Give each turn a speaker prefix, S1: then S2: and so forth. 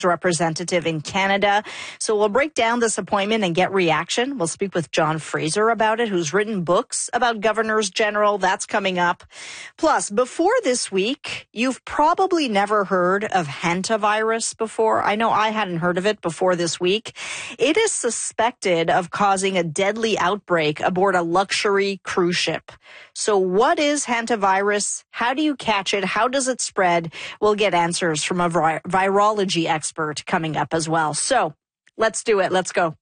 S1: representative in Canada. So we'll break down this appointment and get reaction. We'll speak with John Fraser about it, who's written books about governors general. That's coming up. Plus, before this week, you've probably never heard of hantavirus before. I know I hadn't heard of it before this week. It is suspected of causing a deadly outbreak aboard a luxury cruise ship. So what is hantavirus? How do you catch it? How does it spread? We'll get answers from a virology expert coming up as well. So let's do it. Let's go.